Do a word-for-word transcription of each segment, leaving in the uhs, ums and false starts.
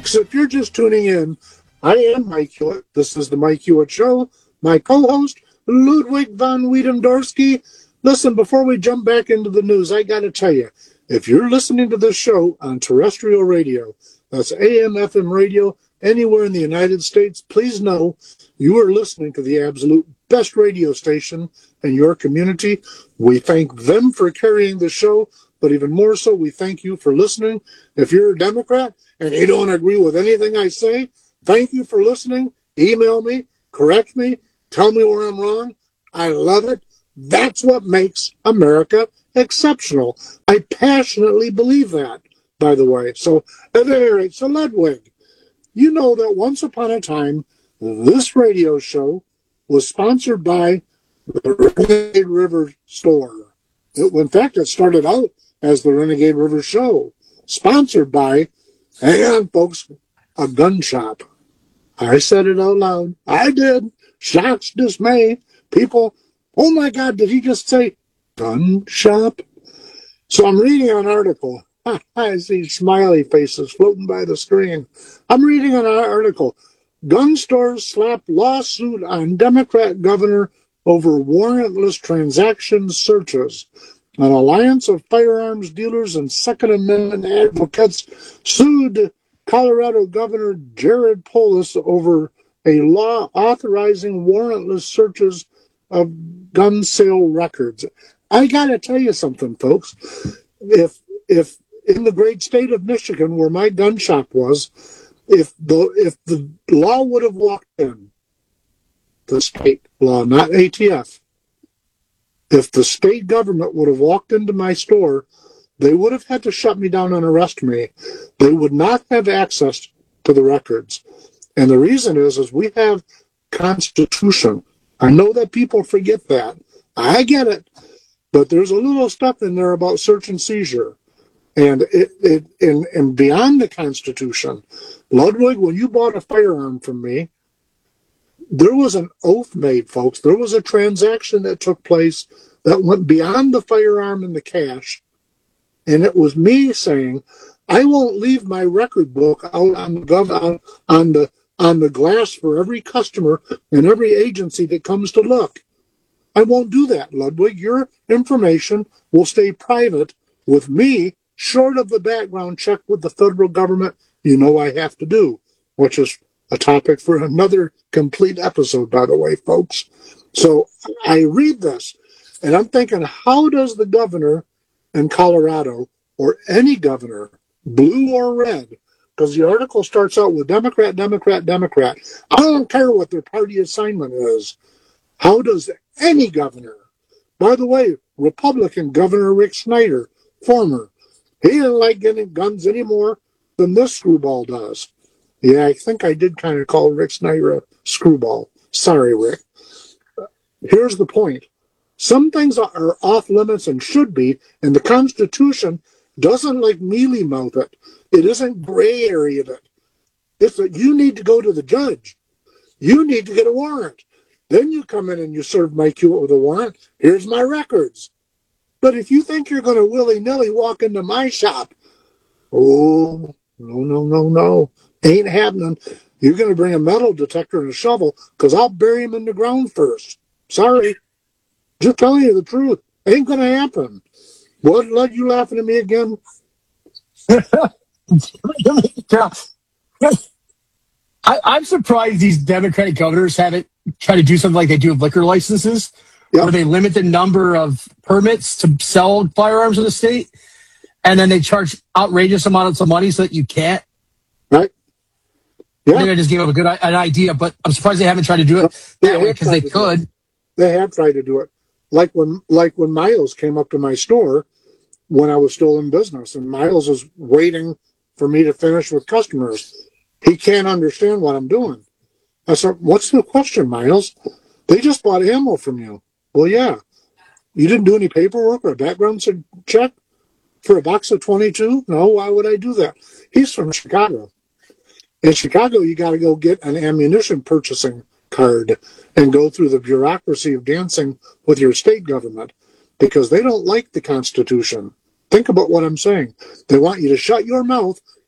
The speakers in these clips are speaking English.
Folks, if you're just tuning in, I am Mike Hewitt. This is the Mike Hewitt Show. My co-host, Ludwig von Wiedemdorski. Listen, before we jump back into the news, I got to tell you, if you're listening to this show on terrestrial radio, that's A M, F M radio, anywhere in the United States, please know you are listening to the absolute best radio station in your community. We thank them for carrying the show, but even more so, we thank you for listening. If you're a Democrat and you don't agree with anything I say, thank you for listening. Email me, correct me, tell me where I'm wrong. I love it. That's what makes America exceptional. I passionately believe that, by the way. So, at any rate, so Ludwig, you know that once upon a time, this radio show was sponsored by the Renegade River store. It, in fact, it started out as the Renegade River Show, sponsored by, hang on, folks, a gun shop. I said it out loud. I did. Shocks, dismay. People, oh my God, did he just say gun shop? So I'm reading an article. I see smiley faces floating by the screen. I'm reading an article. Gun stores slap lawsuit on Democrat governor over warrantless transaction searches. An alliance of firearms dealers and Second Amendment advocates sued Colorado Governor Jared Polis over a law authorizing warrantless searches of gun sale records. I got to tell you something, folks. If if in the great state of Michigan, where my gun shop was, if the if the law would have walked in, the state law, not A T F, if the state government would have walked into my store, they would have had to shut me down and arrest me. They would not have access to the records. And the reason is, is we have Constitution. I know that people forget that. I get it. But there's a little stuff in there about search and seizure. And it, it and, and beyond the Constitution, Ludwig, when you bought a firearm from me, there was an oath made, folks. There was a transaction that took place that went beyond the firearm and the cash. And it was me saying, I won't leave my record book out on the gov- on, on the on the glass for every customer and every agency that comes to look. I won't do that, Ludwig. Your information will stay private with me, short of the background check with the federal government you know I have to do, which is a topic for another complete episode, by the way, folks. So I read this, and I'm thinking, how does the governor in Colorado, or any governor, blue or red, because the article starts out with Democrat, Democrat, Democrat. I don't care what their party assignment is. How does any governor, by the way, Republican Governor Rick Snyder, former, he didn't like getting guns any more than this screwball does. Yeah, I think I did kind of call Rick Snyder a screwball. Sorry, Rick. Here's the point. Some things are off limits and should be, and the Constitution doesn't like mealy-mouth it. It isn't gray area it. It's that you need to go to the judge. You need to get a warrant. Then you come in and you serve Mike Hewitt with a warrant. Here's my records. But if you think you're going to willy-nilly walk into my shop, oh, no, no, no, no. Ain't happening. You're going to bring a metal detector and a shovel, because I'll bury him in the ground first. Sorry. Just telling you the truth. Ain't going to happen. What, Lud, you laughing at me again? I, I'm surprised these Democratic governors haven't tried to do something like they do with liquor licenses, yep, where they limit the number of permits to sell firearms in the state, and then they charge outrageous amounts of money so that you can't. Right. Yeah. I think I just gave up a good an idea, but I'm surprised they haven't tried to do it they that way, because they could. They have tried to do it. Like when, like when Miles came up to my store when I was still in business, and Miles was waiting for me to finish with customers. He can't understand what I'm doing. I said, what's the question, Miles? They just bought ammo from you. Well, yeah. You didn't do any paperwork or a background check for a box of twenty-two? No, why would I do that? He's from Chicago. In Chicago, you got to go get an ammunition purchasing card and go through the bureaucracy of dancing with your state government, because they don't like the Constitution. Think about what I'm saying. They want you to shut your mouth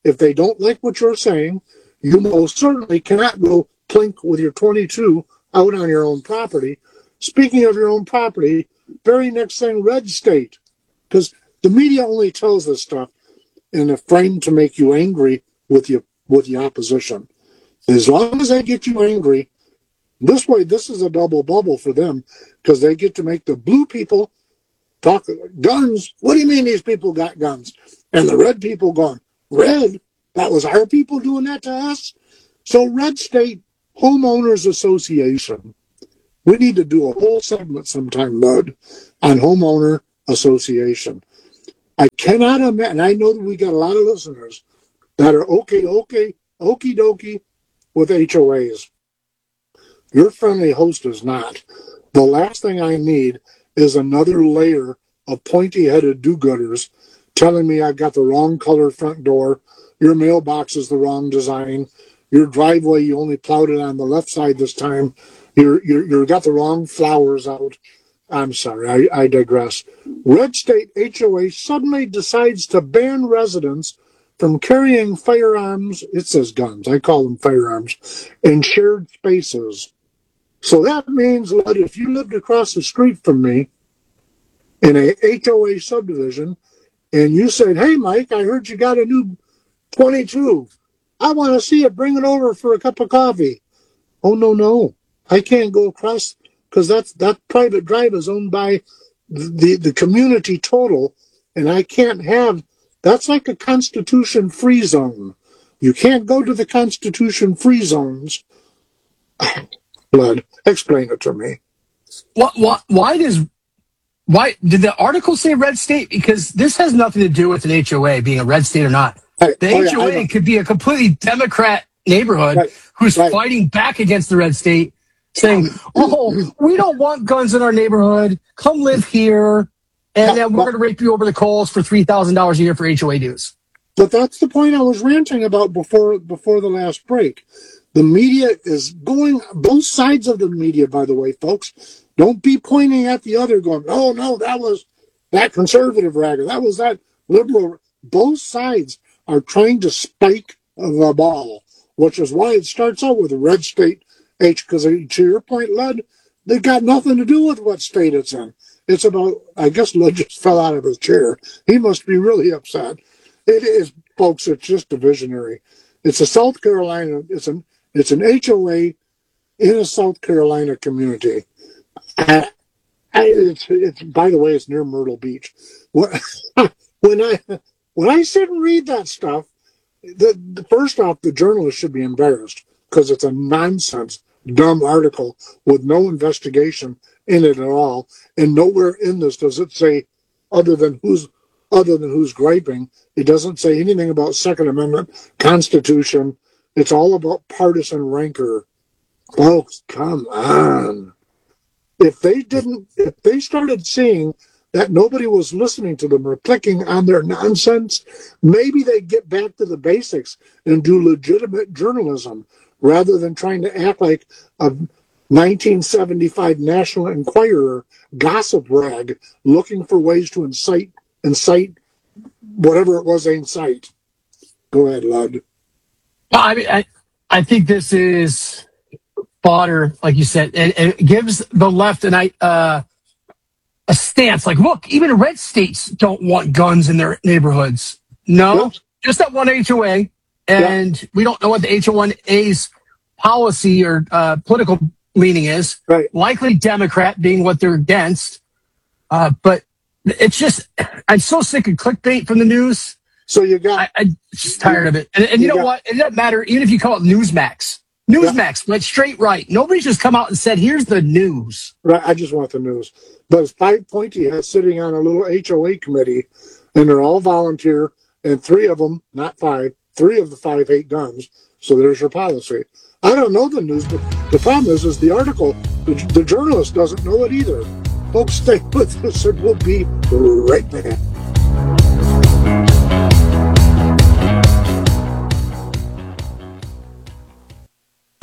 if they don't like what you're saying, you most certainly cannot go plink with your twenty-two out on your own property. Speaking of your own property, very next thing, red state. Because the media only tells this stuff in a frame to make you angry with you with the opposition. As long as they get you angry, this way, this is a double bubble for them because they get to make the blue people talk guns. What do you mean these people got guns? And the red people going, red? That was our people doing that to us? So Red State Homeowners Association. We need to do a whole segment sometime, Bud, on homeowner association. I cannot imagine, and I know that we got a lot of listeners that are okay, okay, okie dokie with H O As. Your friendly host is not. The last thing I need is another layer of pointy-headed do-gooders telling me I've got the wrong color front door, your mailbox is the wrong design, your driveway, you only plowed it on the left side this time, you're, you're, you've got the wrong flowers out. I'm sorry, I, I digress. Red State H O A suddenly decides to ban residents from carrying firearms, it says guns, I call them firearms, in shared spaces. So that means that if you lived across the street from me in a H O A subdivision and you said, hey, Mike, I heard you got a new twenty-two. I want to see it. Bring it over for a cup of coffee. Oh, no, no. I can't go across because that's that private drive is owned by the, the community total, and I can't have that's like a Constitution free zone. You can't go to the Constitution free zones. Blood, explain it to me. What, what, why does why did the article say red state? Because this has nothing to do with an H O A being a red state or not. Right. The Oh, H O A yeah, could be a completely Democrat neighborhood right. who's right. fighting back against the red state, saying, "Oh, we don't want guns in our neighborhood. Come live here, and then we're going to rape you over the coals for three thousand dollars a year for H O A dues." But that's the point I was ranting about before before the last break. The media is going, both sides of the media, by the way, folks. Don't be pointing at the other going, oh, no, that was that conservative ragger. That was that liberal. Both sides are trying to spike the ball, which is why it starts out with a red state H, because to your point, Lud, they've got nothing to do with what state it's in. It's about, I guess Lud just fell out of his chair. He must be really upset. It is, folks, it's just a visionary. It's a South Carolina, it's an it's an H O A in a South Carolina community. I, I, it's, it's by the way, it's near Myrtle Beach. When, when I when I sit and read that stuff, the, the first off, the journalist should be embarrassed because it's a nonsense, dumb article with no investigation in it at all, and nowhere in this does it say, other than who's other than who's griping, it doesn't say anything about Second Amendment, Constitution. It's all about partisan rancor. Folks, come on. If they didn't, if they started seeing that nobody was listening to them or clicking on their nonsense, maybe they'd get back to the basics and do legitimate journalism rather than trying to act like a nineteen seventy-five National Enquirer gossip rag looking for ways to incite, incite whatever it was they incite. Go ahead, Lud. Well, I mean, I, I think this is fodder, like you said, and, and it gives the left an uh, a stance. Like, look, even red states don't want guns in their neighborhoods. No, yep. Just that one H O A, and yep. We don't know what the H O A's policy or uh, political leaning is. Right. Likely Democrat being what they're against. Uh, but it's just, I'm so sick of clickbait from the news. So you got, I, I'm just tired of it. And, and you, you know got, what? It doesn't matter, even if you call it Newsmax. Newsmax yeah. went straight right. Nobody's just come out and said, here's the news. Right. I just want the news. But it's five pointy heads sitting on a little H O A committee, and they're all volunteer, and three of them, not five, three of the five hate guns. So there's your policy. I don't know the news, but the problem is, is the article, the, the journalist doesn't know it either. Folks, stay with us, and we'll be right back.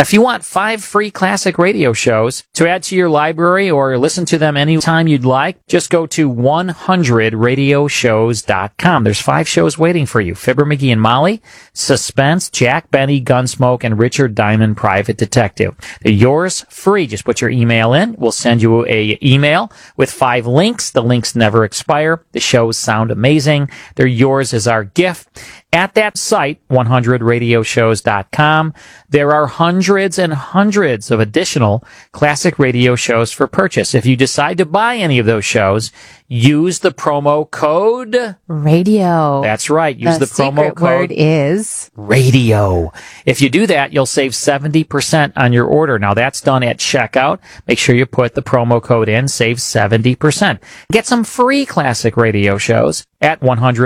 if you want five free classic radio shows to add to your library or listen to them anytime you'd like, just go to one hundred radio shows dot com. There's five shows waiting for you. Fibber McGee and Molly, Suspense, Jack Benny, Gunsmoke, and Richard Diamond, Private Detective. They're yours free. Just put your email in. We'll send you a email with five links. The links never expire. The shows sound amazing. They're yours as our gift. At that site, one hundred radio shows dot com, there are hundreds and hundreds of additional classic radio shows for purchase. If you decide to buy any of those shows, use the promo code Radio. That's right. Use the, the promo secret code word is radio. If you do that, you'll save seventy percent on your order. Now that's done at checkout. Make sure you put the promo code in, save seventy percent. Get some free classic radio shows at one hundred